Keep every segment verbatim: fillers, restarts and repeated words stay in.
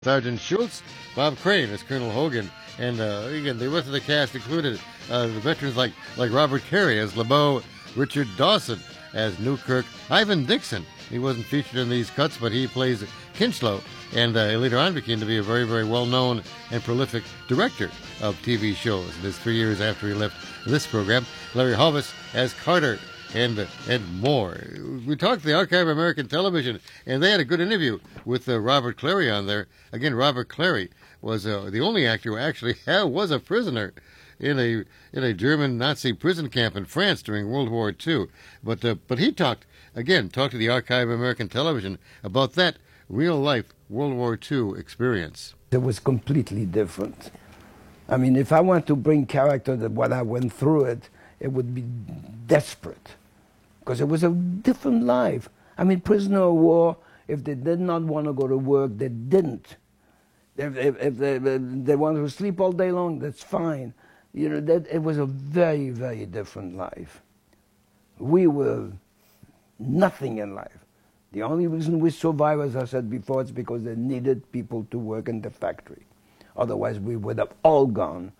Sergeant Schultz, Bob Crane as Colonel Hogan, and uh, again the rest of the cast included uh, the veterans like like Robert Carey as LeBeau, Richard Dawson as Newkirk, Ivan Dixon. He wasn't featured in these cuts, but he plays Kinchlow, and uh, later on became to be a very very well known and prolific director of T V shows. And this three years after he left this program, Larry Hovis as Carter. And and more. We talked to the Archive of American Television, and they had a good interview with uh, Robert Clary on there. Again, Robert Clary was uh, the only actor who actually had, was a prisoner in a in a German Nazi prison camp in France during World War Two. But uh, but he talked again talked to the Archive of American Television about that real life World War Two experience. It was completely different. I mean, if I want to bring character that what I went through it, it would be desperate. Because it was a different life. I mean, prisoner of war, if they did not want to go to work, they didn't. If, if, if they, they wanted to sleep all day long, that's fine. You know, that, it was a very, very different life. We were nothing in life. The only reason we survived, as I said before, is because they needed people to work in the factory. Otherwise, we would have all gone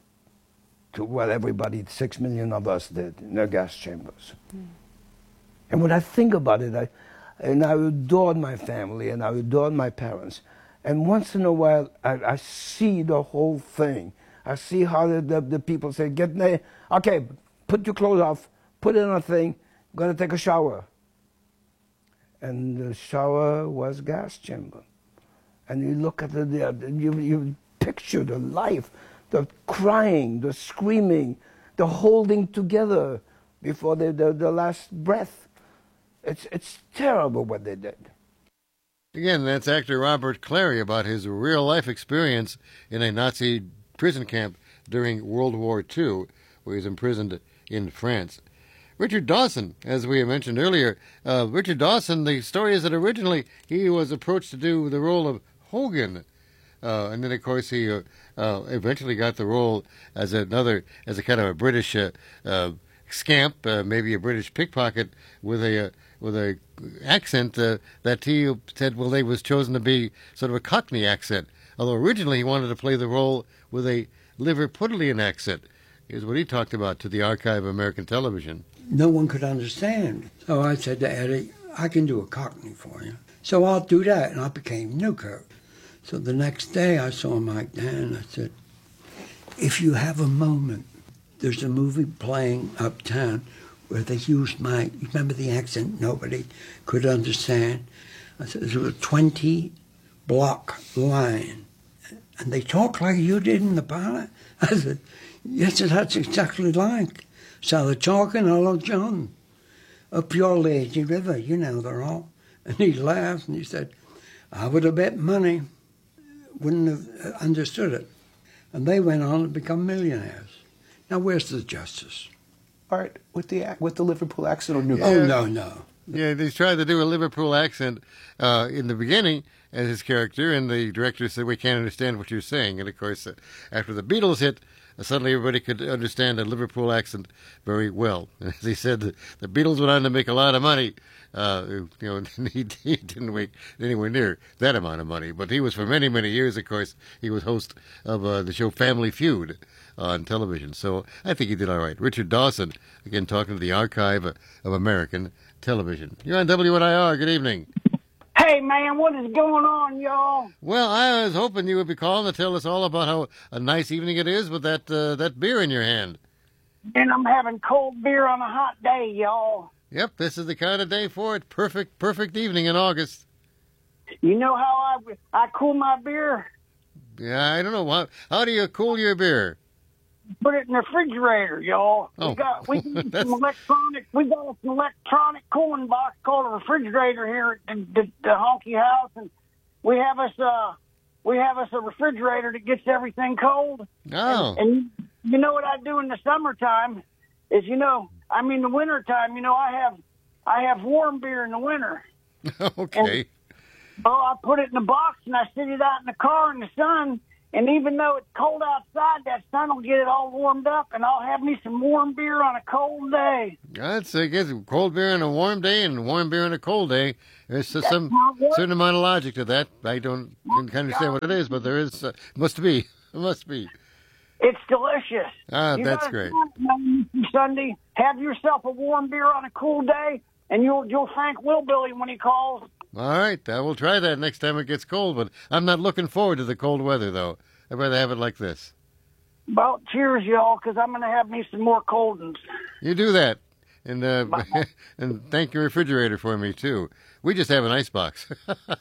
to what everybody, six million of us did, in the gas chambers. Mm. And when I think about it, I, and I adored my family, and I adored my parents. And once in a while, I, I see the whole thing. I see how the, the, the people say, get there, okay, put your clothes off, put in a thing, gonna take a shower. And the shower was gas chamber. And you look at the, the you, you picture the life, the crying, the screaming, the holding together before the, the, the last breath. It's, it's terrible what they did. Again, that's actor Robert Clary about his real-life experience in a Nazi prison camp during World War Two, where he was imprisoned in France. Richard Dawson, as we mentioned earlier, uh, Richard Dawson, the story is that originally he was approached to do the role of Hogan, uh, and then, of course, he uh, uh, eventually got the role as another, as a kind of a British uh, uh, scamp, uh, maybe a British pickpocket with a uh, with a accent uh, that he said, well, they was chosen to be sort of a Cockney accent. Although originally he wanted to play the role with a Liverpudlian accent. Here's what he talked about to the Archive of American Television. No one could understand. So I said to Eddie, I can do a Cockney for you. So I'll do that, and I became Newkirk. So the next day I saw Mike Dan. I said, if you have a moment, there's a movie playing uptown where they used my, you remember the accent nobody could understand? I said, it was a twenty-block line. And they talk like you did in the pilot? I said, yes, that's exactly like. So they're talking, hello, John, up your lazy river, you know they're all. And he laughed and he said, I would have bet money, wouldn't have understood it. And they went on to become millionaires. Now, where's the justice? Art, with the with the Liverpool accent or Newkirk? Oh, no, no. Yeah, they tried to do a Liverpool accent uh, in the beginning as his character, and the director said, we can't understand what you're saying. And, of course, uh, after the Beatles hit, uh, suddenly everybody could understand a Liverpool accent very well. And as he said, the, the Beatles went on to make a lot of money. Uh, you know, he, he didn't make anywhere near that amount of money. But he was, for many, many years, of course, he was host of uh, the show Family Feud on television. So I think he did all right. Richard Dawson, again, talking to the Archive of American Television. You're on W N I R. Good evening. Hey, man, what is going on, y'all? Well, I was hoping you would be calling to tell us all about how a nice evening it is with that uh, that beer in your hand. And I'm having cold beer on a hot day, y'all. Yep, this is the kind of day for it. Perfect, perfect evening in August. You know how I, I cool my beer? Yeah, I don't know. How, how do you cool your beer? Put it in the refrigerator, y'all. Oh. We got we got some electronic. We got an electronic cooling box called a refrigerator here at the, the, the honky house, and we have us uh we have us a refrigerator that gets everything cold. Oh. And, and you know what I do in the summertime is, you know, I mean the wintertime, you know, I have I have warm beer in the winter. Okay. And, oh, I put it in the box and I sit it out in the car in the sun. And even though it's cold outside, that sun will get it all warmed up, and I'll have me some warm beer on a cold day. That's, I guess, cold beer on a warm day and warm beer on a cold day. There's just some how it works. certain amount of logic to that. I don't can understand what it is, but there is. Uh, must be. It must be. It's delicious. Ah, You that's gotta great. try it, Mister Sunday. Have yourself a warm beer on a cool day, and you'll you'll thank Willbilly when he calls. All right, I will try that next time it gets cold, but I'm not looking forward to the cold weather, though. I'd rather have it like this. Well, cheers, y'all, because I'm going to have me some more cold ones. You do that. And uh, and thank your refrigerator for me, too. We just have an icebox.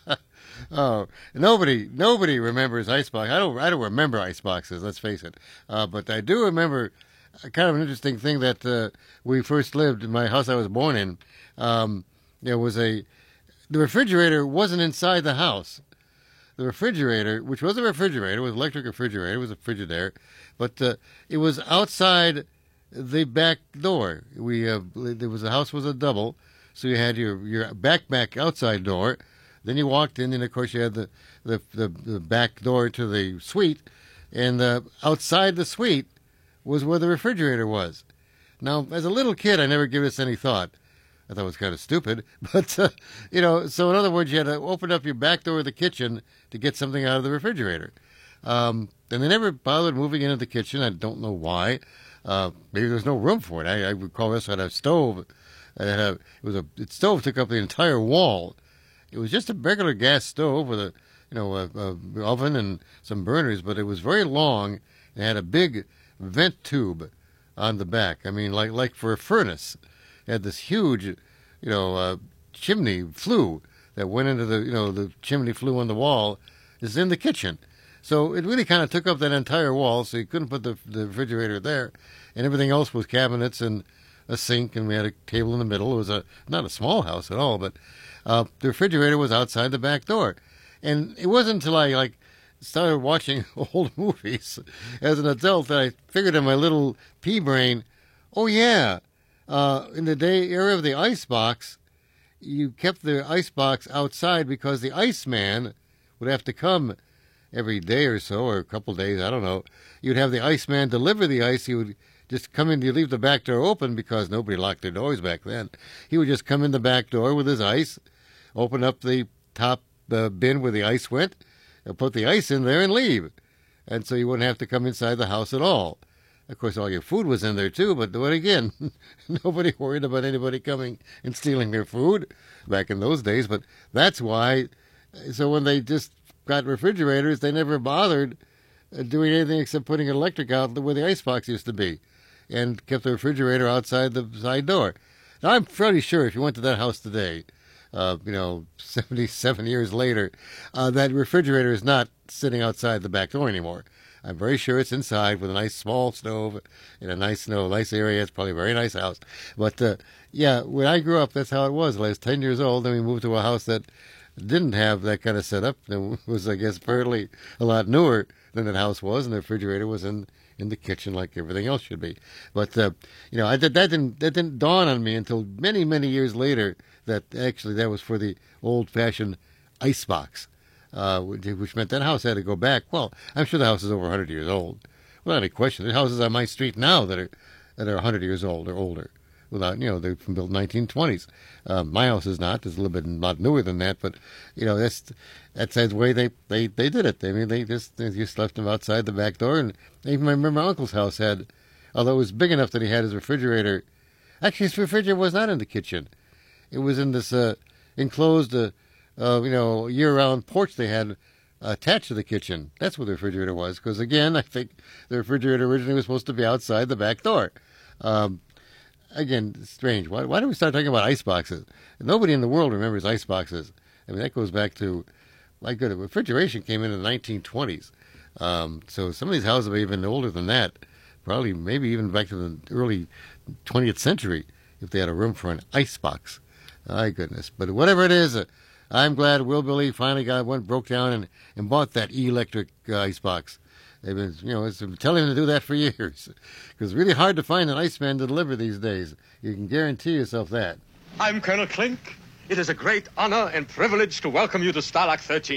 Oh, nobody nobody remembers icebox. I don't I don't remember iceboxes, let's face it. Uh, but I do remember a kind of an interesting thing that uh, we first lived in my house I was born in. Um, there was a... The refrigerator wasn't inside the house. The refrigerator, which was a refrigerator, was an electric refrigerator, it was a Frigidaire, but uh, it was outside the back door. We uh, there was the house was a double, so you had your your back back outside door. Then you walked in, and of course you had the the the, the back door to the suite, and uh, outside the suite was where the refrigerator was. Now, as a little kid, I never gave this any thought. I thought it was kind of stupid, but, uh, you know, so in other words, you had to open up your back door of the kitchen to get something out of the refrigerator. Um, and they never bothered moving into the kitchen. I don't know why. Uh, maybe there was no room for it. I, I recall this had a stove. It, had a, it was a it stove took up the entire wall. It was just a regular gas stove with a, you know, a, a oven and some burners, but it was very long and had a big vent tube on the back. I mean, like like for a furnace. Had this huge, you know, uh, chimney flue that went into the, you know, the chimney flue on the wall is in the kitchen. So it really kind of took up that entire wall, so you couldn't put the, the refrigerator there. And everything else was cabinets and a sink, and we had a table in the middle. It was a not a small house at all, but uh, the refrigerator was outside the back door. And it wasn't until I, like, started watching old movies as an adult that I figured in my little pea brain, oh, yeah, Uh, in the day era of the icebox, you kept the icebox outside because the Iceman would have to come every day or so, or a couple days, I don't know. You'd have the Iceman deliver the ice. He would just come in, you leave the back door open because nobody locked their doors back then. He would just come in the back door with his ice, open up the top uh, bin where the ice went, and put the ice in there and leave. And so you wouldn't have to come inside the house at all. Of course, all your food was in there, too, but then again, nobody worried about anybody coming and stealing their food back in those days. But that's why, so when they just got refrigerators, they never bothered doing anything except putting an electric outlet where the icebox used to be and kept the refrigerator outside the side door. Now, I'm pretty sure if you went to that house today, uh, you know, seventy-seven years later, uh, that refrigerator is not sitting outside the back door anymore. I'm very sure it's inside with a nice small stove in a nice, you know, nice area. It's probably a very nice house. But, uh, yeah, when I grew up, that's how it was. I was ten years old, then we moved to a house that didn't have that kind of setup. It was, I guess, fairly a lot newer than that house was, and the refrigerator was in, in the kitchen like everything else should be. But, uh, you know, I, that, that, didn't, that didn't dawn on me until many, many years later that actually that was for the old-fashioned icebox. Uh, which meant that house had to go back. Well, I'm sure the house is over one hundred years old. Without any question. There's houses on my street now that are that are one hundred years old or older. Without, you know, they're from built nineteen twenties. Um, my house is not. It's a little bit a lot newer than that. But, you know, that's that's the way they, they, they did it. I mean, they just they just left them outside the back door. And even I remember my uncle's house had, although it was big enough that he had his refrigerator. Actually, his refrigerator was not in the kitchen. It was in this uh, enclosed uh, Uh, you know, year-round porch they had attached to the kitchen. That's where the refrigerator was. Because, again, I think the refrigerator originally was supposed to be outside the back door. Um, again, strange. Why, why do we start talking about iceboxes? Nobody in the world remembers iceboxes. I mean, that goes back to, my goodness, refrigeration came in in the nineteen twenties. Um, so some of these houses are even older than that. Probably, maybe even back to the early twentieth century, if they had a room for an icebox. My goodness. But whatever it is, uh, I'm glad Willbilly finally got one, broke down and, and bought that electric uh, icebox. They've been, you know, it's been telling him to do that for years. Because it's really hard to find an Iceman to deliver these days. You can guarantee yourself that. I'm Colonel Klink. It is a great honor and privilege to welcome you to Starlock thirteen.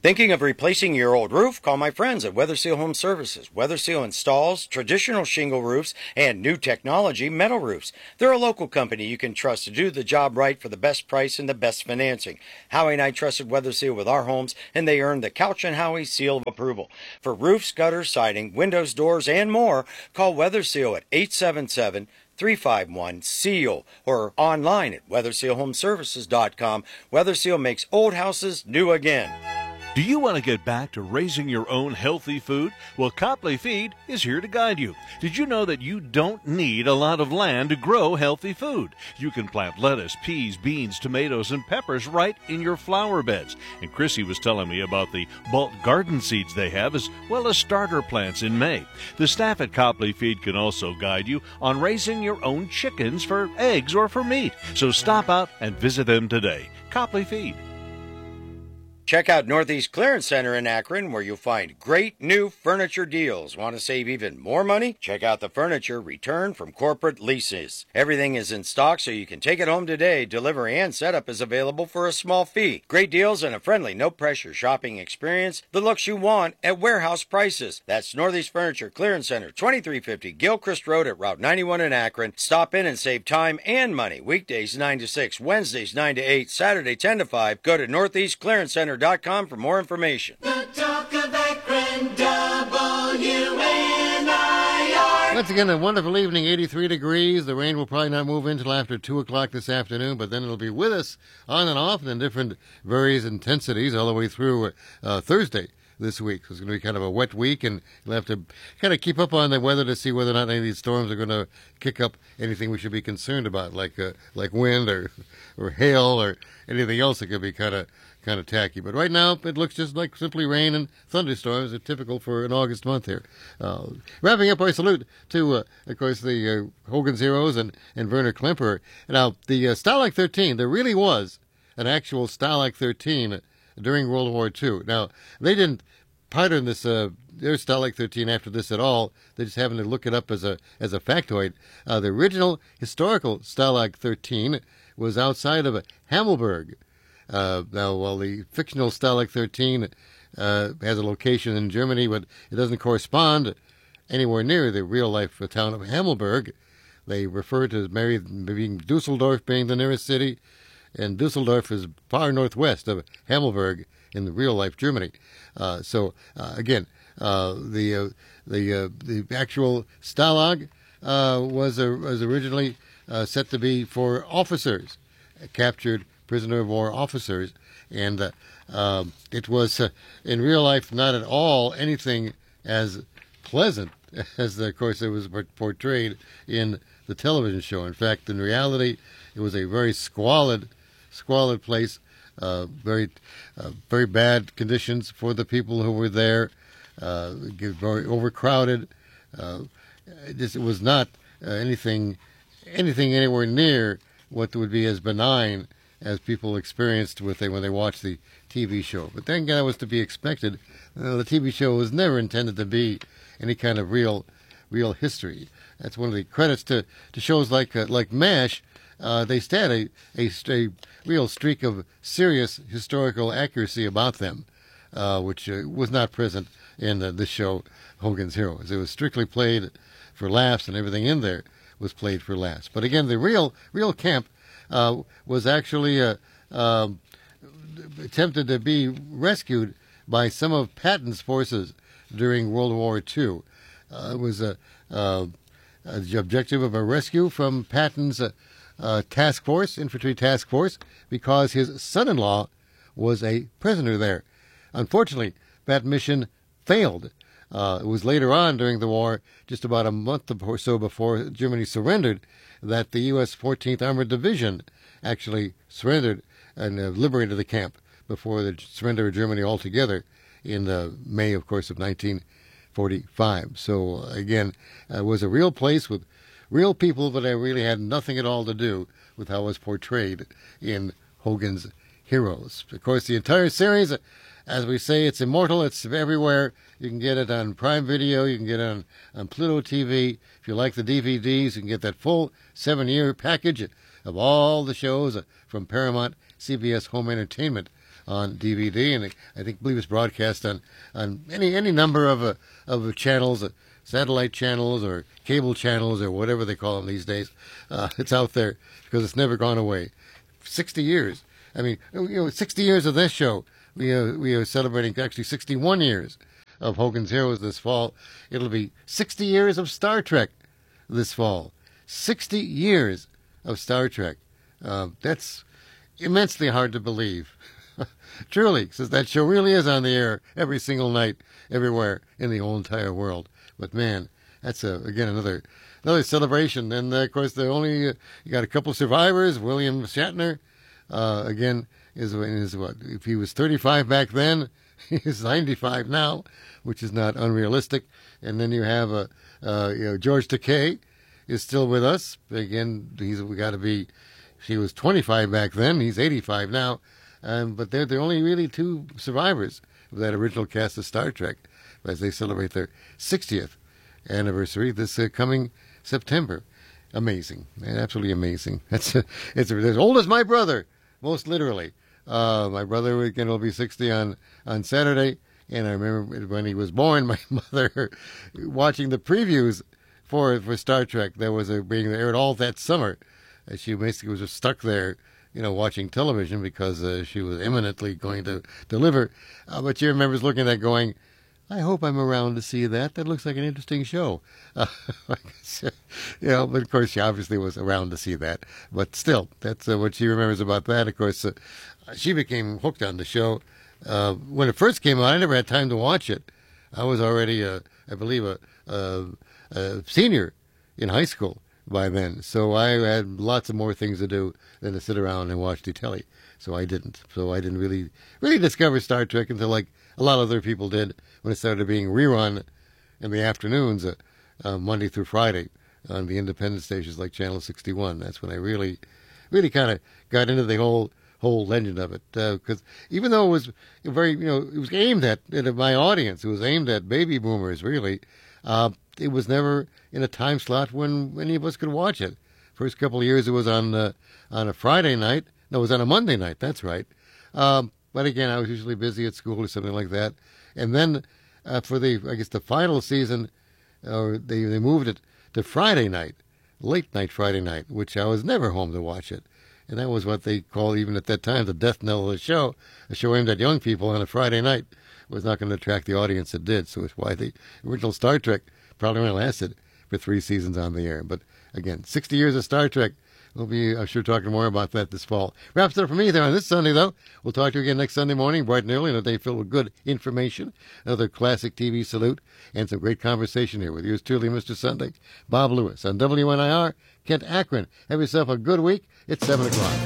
Thinking of replacing your old roof? Call my friends at Weather Seal Home Services. Weather Seal installs traditional shingle roofs and new technology metal roofs. They're a local company you can trust to do the job right for the best price and the best financing. Howie and I trusted Weather Seal with our homes, and they earned the Couch and Howie seal of approval. For roofs, gutters, siding, windows, doors, and more, call Weather Seal at eight seven seven, three five one, S E A L or online at weather seal home services dot com. Weather Seal makes old houses new again. Do you want to get back to raising your own healthy food? Well, Copley Feed is here to guide you. Did you know that you don't need a lot of land to grow healthy food? You can plant lettuce, peas, beans, tomatoes, and peppers right in your flower beds. And Chrissy was telling me about the bulk garden seeds they have, as well as starter plants in May. The staff at Copley Feed can also guide you on raising your own chickens for eggs or for meat. So stop out and visit them today. Copley Feed. Check out Northeast Clearance Center in Akron, where you'll find great new furniture deals. Want to save even more money? Check out the furniture returned from corporate leases. Everything is in stock, so you can take it home today. Delivery and setup is available for a small fee. Great deals and a friendly, no-pressure shopping experience. The looks you want at warehouse prices. That's Northeast Furniture Clearance Center, twenty-three fifty Gilchrist Road at Route ninety-one in Akron. Stop in and save time and money. Weekdays nine to six, Wednesdays nine to eight, Saturday ten to five. Go to northeast clearance center dot com for more information. The talk of Akron, W N I R. Once again, a wonderful evening, eighty-three degrees. The rain will probably not move in until after two o'clock this afternoon, but then it'll be with us on and off and in different various intensities all the way through uh, Thursday this week. So it's going to be kind of a wet week, and you'll have to kind of keep up on the weather to see whether or not any of these storms are going to kick up anything we should be concerned about, like uh, like wind or or hail or anything else that could be kind of kind of tacky. But right now, it looks just like simply rain and thunderstorms are typical for an August month here. Uh, wrapping up our salute to, uh, of course, the uh, Hogan's Heroes and, and Werner Klemperer. Now, the uh, Stalag thirteen, there really was an actual Stalag thirteen during World War Two. Now, they didn't pattern this, uh, their Stalag thirteen after this at all. They just happened to look it up as a as a factoid. Uh, the original historical Stalag thirteen was outside of Hammelburg. Uh, now, while the fictional Stalag thirteen uh, has a location in Germany, but it doesn't correspond anywhere near the real-life town of Hammelburg, they refer to Mary being Dusseldorf being the nearest city, and Dusseldorf is far northwest of Hammelburg in the real-life Germany. Uh, so, uh, again, uh, the uh, the uh, the actual Stalag uh, was uh, was originally uh, set to be for officers captured prisoner of war officers, and uh, uh, it was uh, in real life not at all anything as pleasant as, of course, it was portrayed in the television show. In fact, in reality, it was a very squalid, squalid place, uh, very, uh, very bad conditions for the people who were there, uh, very overcrowded. Uh, it, just, it was not uh, anything, anything anywhere near what would be as benign as people experienced with they when they watched the T V show. But then that was to be expected. Uh, the T V show was never intended to be any kind of real, real history. That's one of the credits to, to shows like uh, like MASH. Uh, they had a, a a real streak of serious historical accuracy about them, uh, which uh, was not present in uh, this show, Hogan's Heroes. It was strictly played for laughs, and everything in there was played for laughs. But again, the real real camp Uh, was actually uh, uh, attempted to be rescued by some of Patton's forces during World War Two. Uh, it was a, uh, the objective of a rescue from Patton's uh, uh, task force, infantry task force, because his son-in-law was a prisoner there. Unfortunately, that mission failed. Uh, it was later on during the war, just about a month or so before Germany surrendered, that the U S fourteenth Armored Division actually surrendered and uh, liberated the camp before the surrender of Germany altogether in uh, May, of course, of nineteen forty-five. So, uh, again, uh, it was a real place with real people, but it really had nothing at all to do with how it was portrayed in Hogan's Heroes. Of course, the entire series, uh, as we say, it's immortal. It's everywhere. You can get it on Prime Video. You can get it on, on Pluto T V. If you like the D V Ds, you can get that full seven-year package of all the shows from Paramount C B S Home Entertainment on D V D, and I think believe it's broadcast on, on any any number of uh, of channels, uh, satellite channels or cable channels or whatever they call them these days. Uh, it's out there because it's never gone away. Sixty years. I mean, you know, sixty years of this show. We are, we are celebrating actually sixty-one years of Hogan's Heroes this fall. It'll be sixty years of Star Trek this fall. sixty years of Star Trek. Uh, that's immensely hard to believe. Truly, since that show really is on the air every single night, everywhere in the whole entire world. But man, that's a, again another another celebration. And uh, of course, the only uh, you got a couple survivors. William Shatner, uh, again, is is what if he was thirty-five back then, he's ninety-five now, which is not unrealistic. And then you have a uh, uh, you know George Takei is still with us. Again, he's we got to be. He was twenty-five back then. He's eighty-five now. Um, but they're the only really two survivors of that original cast of Star Trek as they celebrate their sixtieth anniversary this uh, coming September. Amazing. Man, absolutely amazing. That's uh, it's as old as my brother, most literally. Uh, my brother again will be sixty on, on Saturday. And I remember when he was born, my mother watching the previews for for Star Trek that was uh, being aired all that summer. Uh, she basically was just stuck there, you know, watching television because uh, she was imminently going to deliver. Uh, but she remembers looking at that going, I hope I'm around to see that. That looks like an interesting show. Uh, you know, but of course she obviously was around to see that. But still, that's uh, what she remembers about that. Of course, uh, she became hooked on the show. Uh, when it first came out, I never had time to watch it. I was already, uh, I believe, a, a, a senior in high school by then. So I had lots of more things to do than to sit around and watch the telly. So I didn't. So I didn't really, really discover Star Trek until like a lot of other people did when it started being rerun in the afternoons, uh, uh, Monday through Friday on the independent stations like Channel sixty-one. That's when I really, really kind of got into the whole whole legend of it. Because uh, even though it was very, you know, it was aimed at, at my audience, it was aimed at baby boomers, really. Uh, it was never in a time slot when any of us could watch it. First couple of years, it was on uh, on a Friday night. No, it was on a Monday night. That's right. Um, but again, I was usually busy at school or something like that. And then uh, for the, I guess, the final season, uh, they they moved it to Friday night, late night Friday night, which I was never home to watch it. And that was what they called, even at that time, the death knell of the show. A show aimed at young people on a Friday night was not going to attract the audience it did. So it's why the original Star Trek probably only lasted for three seasons on the air. But again, sixty years of Star Trek. We'll be, I'm sure, talking more about that this fall. Wraps it up for me there on this Sunday, though. We'll talk to you again next Sunday morning, bright and early, and a day filled with good information, another classic T V salute, and some great conversation here with yours truly, Mister Sunday, Bob Lewis, on W N I R, Kent, Akron. Have yourself a good week. It's seven o'clock.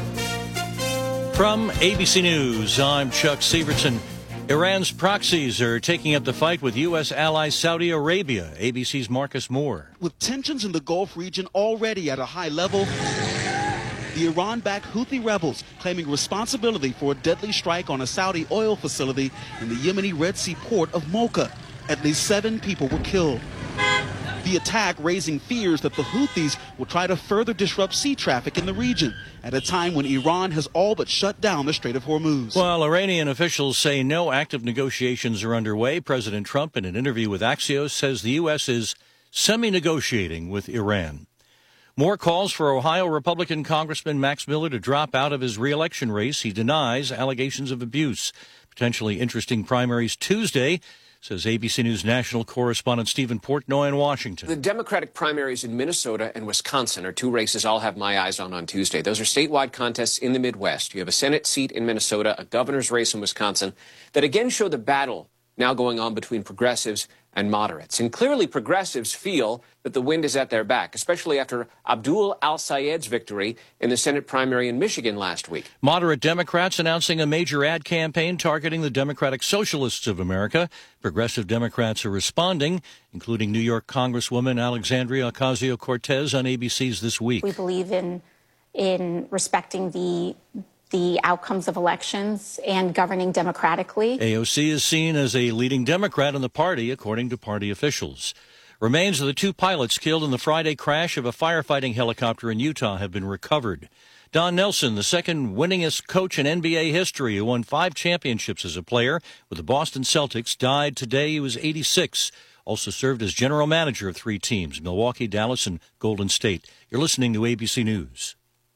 From A B C News, I'm Chuck Severson. Iran's proxies are taking up the fight with U S ally Saudi Arabia. A B C's Marcus Moore. With tensions in the Gulf region already at a high level, the Iran-backed Houthi rebels claiming responsibility for a deadly strike on a Saudi oil facility in the Yemeni Red Sea port of Mocha. At least seven people were killed. The attack raising fears that the Houthis will try to further disrupt sea traffic in the region at a time when Iran has all but shut down the Strait of Hormuz. While Iranian officials say no active negotiations are underway, President Trump, in an interview with Axios, says the U S is semi-negotiating with Iran. More calls for Ohio Republican Congressman Max Miller to drop out of his re-election race. He denies allegations of abuse. Potentially interesting primaries Tuesday, says A B C News national correspondent Stephen Portnoy in Washington. The Democratic primaries in Minnesota and Wisconsin are two races I'll have my eyes on on Tuesday. Those are statewide contests in the Midwest. You have a Senate seat in Minnesota, a governor's race in Wisconsin, that again show the battle now going on between progressives and moderates. And clearly progressives feel that the wind is at their back, especially after Abdul al-Sayed's victory in the Senate primary in Michigan last week. Moderate Democrats announcing a major ad campaign targeting the Democratic Socialists of America. Progressive Democrats are responding, including New York Congresswoman Alexandria Ocasio-Cortez on A B C's This Week. We believe in in respecting the the outcomes of elections and governing democratically. A O C is seen as a leading Democrat in the party, according to party officials. Remains of the two pilots killed in the Friday crash of a firefighting helicopter in Utah have been recovered. Don Nelson, the second winningest coach in N B A history, who won five championships as a player with the Boston Celtics, died today. He was eighty-six. Also served as general manager of three teams, Milwaukee, Dallas, and Golden State. You're listening to A B C News.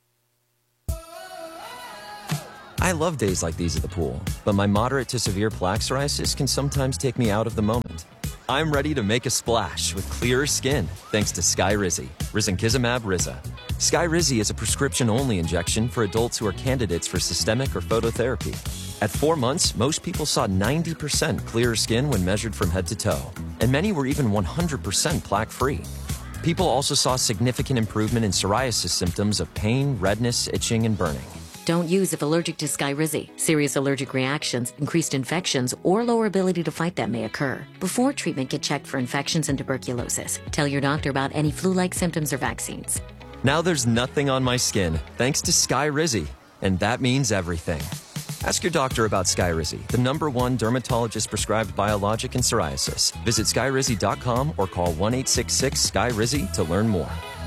I love days like these at the pool, but my moderate to severe plaque psoriasis can sometimes take me out of the moment. I'm ready to make a splash with clearer skin thanks to Skyrizi, Risankizumab Riza. Skyrizi is a prescription-only injection for adults who are candidates for systemic or phototherapy. At four months, most people saw ninety percent clearer skin when measured from head to toe, and many were even one hundred percent plaque-free. People also saw significant improvement in psoriasis symptoms of pain, redness, itching, and burning. Don't use if allergic to Skyrizi. Serious allergic reactions, increased infections, or lower ability to fight them may occur. Before treatment, get checked for infections and tuberculosis. Tell your doctor about any flu-like symptoms or vaccines. Now there's nothing on my skin thanks to Skyrizi, and that means everything. Ask your doctor about Skyrizi, the number one dermatologist-prescribed biologic in psoriasis. Visit skyrizi dot com or call one eight six six Sky Rizi to learn more.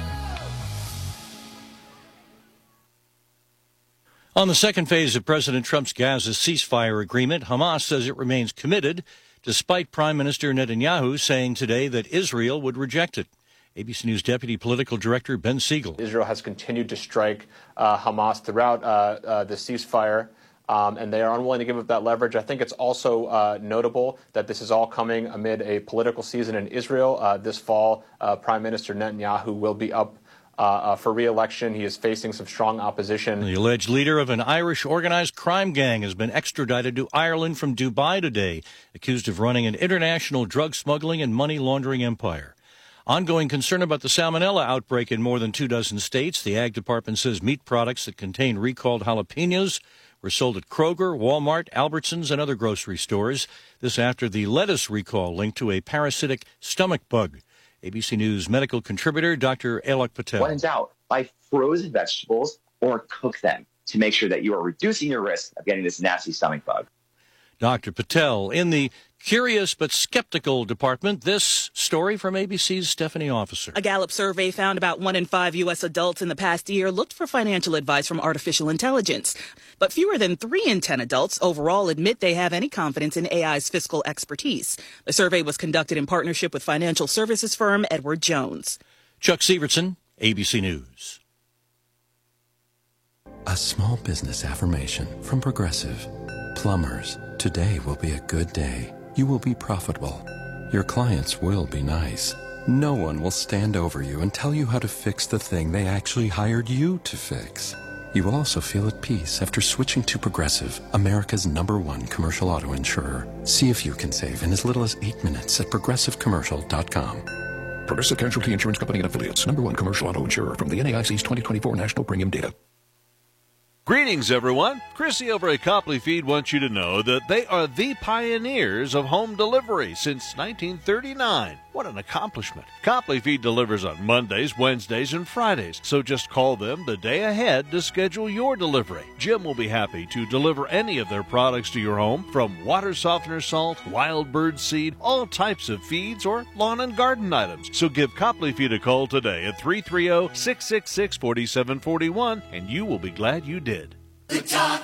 On the second phase of President Trump's Gaza ceasefire agreement, Hamas says it remains committed, despite Prime Minister Netanyahu saying today that Israel would reject it. A B C News Deputy Political Director Ben Siegel. Israel has continued to strike uh, Hamas throughout uh, uh, the ceasefire, um, and they are unwilling to give up that leverage. I think it's also uh, notable that this is all coming amid a political season in Israel. Uh, this fall, uh, Prime Minister Netanyahu will be up Uh, uh, for re-election. He is facing some strong opposition. The alleged leader of an Irish organized crime gang has been extradited to Ireland from Dubai today, accused of running an international drug smuggling and money laundering empire. Ongoing concern about the salmonella outbreak in more than two dozen states. The Ag Department says meat products that contain recalled jalapenos were sold at Kroger, Walmart, Albertsons, and other grocery stores. This after the lettuce recall linked to a parasitic stomach bug. A B C News medical contributor Doctor Alok Patel. When in doubt, buy frozen vegetables or cook them to make sure that you are reducing your risk of getting this nasty stomach bug. Doctor Patel. In the curious but skeptical department, this story from A B C's Stephanie Officer. A Gallup survey found about one in five U S adults in the past year looked for financial advice from artificial intelligence. But fewer than three in ten adults overall admit they have any confidence in A I's fiscal expertise. The survey was conducted in partnership with financial services firm Edward Jones. Chuck Severson, A B C News. A small business affirmation from Progressive. Plumbers, today will be a good day. You will be profitable. Your clients will be nice. No one will stand over you and tell you how to fix the thing they actually hired you to fix. You will also feel at peace after switching to Progressive, America's number one commercial auto insurer. See if you can save in as little as eight minutes at progressive commercial dot com. Progressive Casualty Insurance Company and Affiliates, number one commercial auto insurer from the N A I C's twenty twenty-four National Premium Data. Greetings, everyone. Chrissy over at Copley Feed wants you to know that they are the pioneers of home delivery since nineteen thirty-nine. What an accomplishment. Copley Feed delivers on Mondays, Wednesdays, and Fridays, so just call them the day ahead to schedule your delivery. Jim will be happy to deliver any of their products to your home, from water softener salt, wild bird seed, all types of feeds, or lawn and garden items. So give Copley Feed a call today at three three zero, six six six, four seven four one, and you will be glad you did. The Talk